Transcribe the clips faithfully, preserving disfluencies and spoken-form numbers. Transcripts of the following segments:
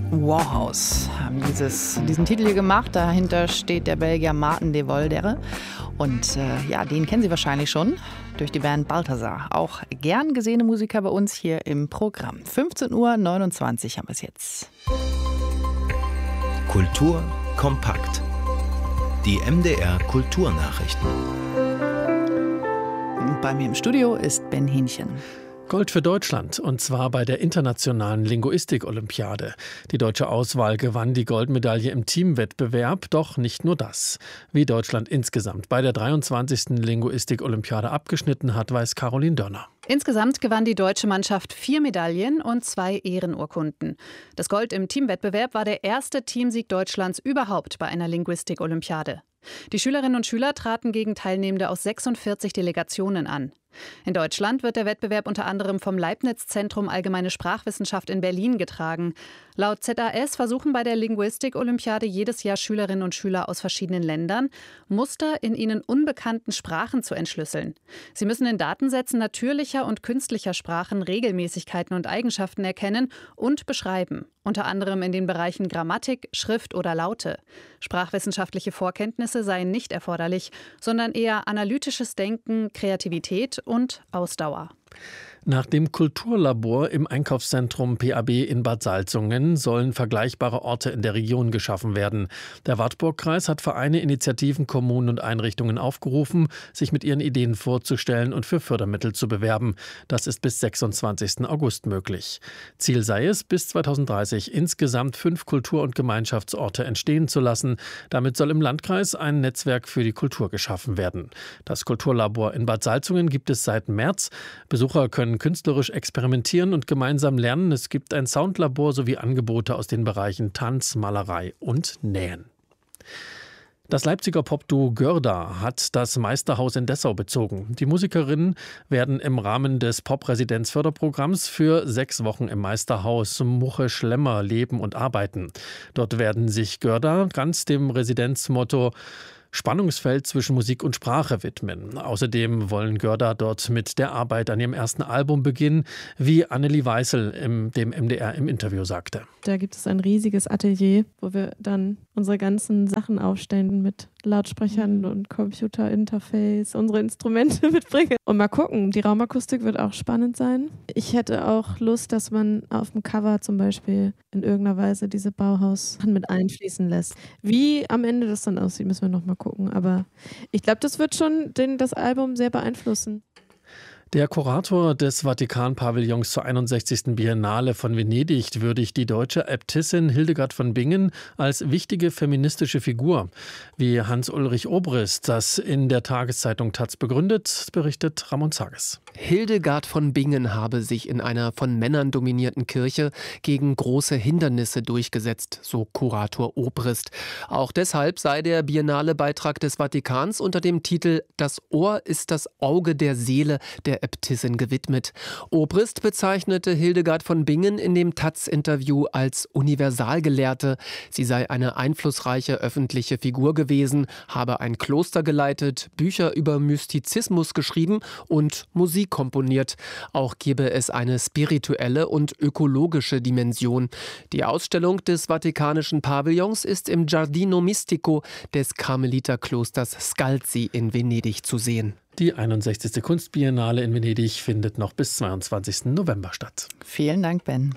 Warhouse haben dieses, diesen Titel hier gemacht. Dahinter steht der Belgier Maarten de Voldere. Und äh, ja, den kennen Sie wahrscheinlich schon durch die Band Balthasar. Auch gern gesehene Musiker bei uns hier im Programm. fünfzehn Uhr neunundzwanzig haben wir es jetzt. Kultur kompakt. Die M D R Kulturnachrichten. Bei mir im Studio ist Ben Hähnchen. Gold für Deutschland, und zwar bei der internationalen Linguistik-Olympiade. Die deutsche Auswahl gewann die Goldmedaille im Teamwettbewerb, doch nicht nur das. Wie Deutschland insgesamt bei der dreiundzwanzigsten Linguistik-Olympiade abgeschnitten hat, weiß Caroline Dörner. Insgesamt gewann die deutsche Mannschaft vier Medaillen und zwei Ehrenurkunden. Das Gold im Teamwettbewerb war der erste Teamsieg Deutschlands überhaupt bei einer Linguistik-Olympiade. Die Schülerinnen und Schüler traten gegen Teilnehmende aus sechsundvierzig Delegationen an. In Deutschland wird der Wettbewerb unter anderem vom Leibniz-Zentrum Allgemeine Sprachwissenschaft in Berlin getragen. Laut Z A S versuchen bei der Linguistik-Olympiade jedes Jahr Schülerinnen und Schüler aus verschiedenen Ländern, Muster in ihnen unbekannten Sprachen zu entschlüsseln. Sie müssen in Datensätzen natürlicher und künstlicher Sprachen Regelmäßigkeiten und Eigenschaften erkennen und beschreiben, unter anderem in den Bereichen Grammatik, Schrift oder Laute. Sprachwissenschaftliche Vorkenntnisse seien nicht erforderlich, sondern eher analytisches Denken, Kreativität und Ausdauer. Nach dem Kulturlabor im Einkaufszentrum P A B in Bad Salzungen sollen vergleichbare Orte in der Region geschaffen werden. Der Wartburgkreis hat Vereine, Initiativen, Kommunen und Einrichtungen aufgerufen, sich mit ihren Ideen vorzustellen und für Fördermittel zu bewerben. Das ist bis sechsundzwanzigsten August möglich. Ziel sei es, bis zweitausenddreißig insgesamt fünf Kultur- und Gemeinschaftsorte entstehen zu lassen. Damit soll im Landkreis ein Netzwerk für die Kultur geschaffen werden. Das Kulturlabor in Bad Salzungen gibt es seit März. Besucher können künstlerisch experimentieren und gemeinsam lernen. Es gibt ein Soundlabor sowie Angebote aus den Bereichen Tanz, Malerei und Nähen. Das Leipziger Popduo Görda hat das Meisterhaus in Dessau bezogen. Die Musikerinnen werden im Rahmen des Pop-Residenz-Förderprogramms für sechs Wochen im Meisterhaus Muche Schlemmer leben und arbeiten. Dort werden sich Görda ganz dem Residenzmotto Spannungsfeld zwischen Musik und Sprache widmen. Außerdem wollen Görda dort mit der Arbeit an ihrem ersten Album beginnen, wie Annelie Weißel im, dem M D R im Interview sagte. Da gibt es ein riesiges Atelier, wo wir dann unsere ganzen Sachen aufstellen mit Lautsprechern und Computerinterface, unsere Instrumente mitbringen. Und mal gucken, die Raumakustik wird auch spannend sein. Ich hätte auch Lust, dass man auf dem Cover zum Beispiel in irgendeiner Weise diese Bauhaus-Sachen mit einfließen lässt. Wie am Ende das dann aussieht, müssen wir noch mal gucken. Aber ich glaube, das wird schon den, das Album sehr beeinflussen. Der Kurator des Vatikan-Pavillons zur einundsechzigsten Biennale von Venedig würdigt die deutsche Äbtissin Hildegard von Bingen als wichtige feministische Figur. Wie Hans-Ulrich Obrist das in der Tageszeitung Taz begründet, berichtet Ramon Zages. Hildegard von Bingen habe sich in einer von Männern dominierten Kirche gegen große Hindernisse durchgesetzt, so Kurator Obrist. Auch deshalb sei der Biennale-Beitrag des Vatikans unter dem Titel »Das Ohr ist das Auge der Seele« der Äbtissin gewidmet. Obrist bezeichnete Hildegard von Bingen in dem Taz-Interview als Universalgelehrte. Sie sei eine einflussreiche öffentliche Figur gewesen, habe ein Kloster geleitet, Bücher über Mystizismus geschrieben und Musik komponiert. Auch gebe es eine spirituelle und ökologische Dimension. Die Ausstellung des Vatikanischen Pavillons ist im Giardino Mistico des Karmeliterklosters Scalzi in Venedig zu sehen. Die einundsechzigste Kunstbiennale in Venedig findet noch bis zweiundzwanzigsten November statt. Vielen Dank, Ben.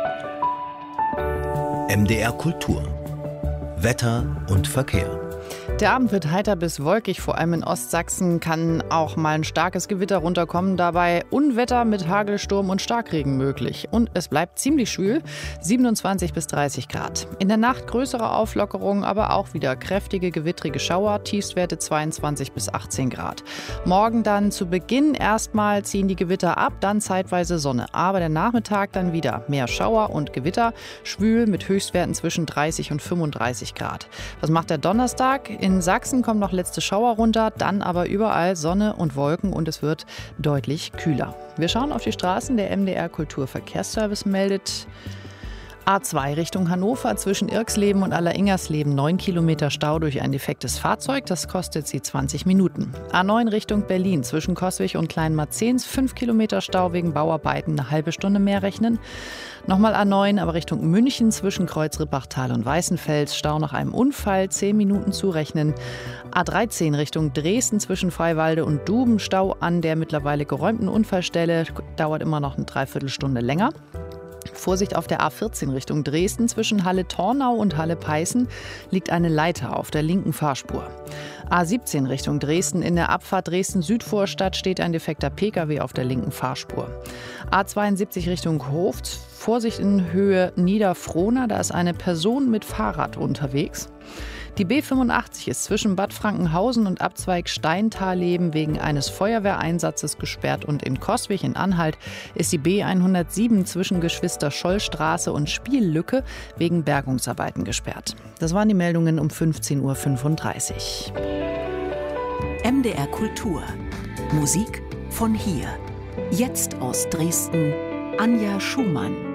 M D R Kultur. Wetter und Verkehr. Der Abend wird heiter bis wolkig, vor allem in Ostsachsen kann auch mal ein starkes Gewitter runterkommen. Dabei Unwetter mit Hagelsturm und Starkregen möglich. Und es bleibt ziemlich schwül, siebenundzwanzig bis dreißig Grad. In der Nacht größere Auflockerungen, aber auch wieder kräftige gewittrige Schauer, Tiefstwerte zweiundzwanzig bis achtzehn Grad. Morgen dann zu Beginn erstmal ziehen die Gewitter ab, dann zeitweise Sonne. Aber der Nachmittag dann wieder mehr Schauer und Gewitter, schwül mit Höchstwerten zwischen dreißig und fünfunddreißig Grad. Was macht der Donnerstag? In Sachsen kommen noch letzte Schauer runter, dann aber überall Sonne und Wolken und es wird deutlich kühler. Wir schauen auf die Straßen. Der M D R Kulturverkehrsservice meldet A zwei Richtung Hannover zwischen Irxleben und Alleringers-Leben neun Kilometer Stau durch ein defektes Fahrzeug. Das kostet sie zwanzig Minuten. A neun Richtung Berlin zwischen Coswig und Kleinmarzens fünf Kilometer Stau wegen Bauarbeiten, eine halbe Stunde mehr rechnen. Nochmal A neun, aber Richtung München zwischen Kreuz-Rippachtal und Weißenfels. Stau nach einem Unfall, zehn Minuten zurechnen. A dreizehn Richtung Dresden zwischen Freiwalde und Duben. Stau an der mittlerweile geräumten Unfallstelle. Dauert immer noch eine Dreiviertelstunde länger. Vorsicht auf der A vierzehn Richtung Dresden zwischen Halle-Tornau und Halle-Peißen liegt eine Leiter auf der linken Fahrspur. A siebzehn Richtung Dresden in der Abfahrt Dresden-Südvorstadt steht ein defekter Pkw auf der linken Fahrspur. A zweiundsiebzig Richtung Hof, Vorsicht in Höhe Niederfrohna, da ist eine Person mit Fahrrad unterwegs. Die B fünfundachtzig ist zwischen Bad Frankenhausen und Abzweig Steintalleben wegen eines Feuerwehreinsatzes gesperrt und in Coswig in Anhalt ist die B hundertsieben zwischen Geschwister-Scholl-Straße und Spiellücke wegen Bergungsarbeiten gesperrt. Das waren die Meldungen um fünfzehn Uhr fünfunddreißig. M D R Kultur. Musik von hier. Jetzt aus Dresden. Anja Schumann.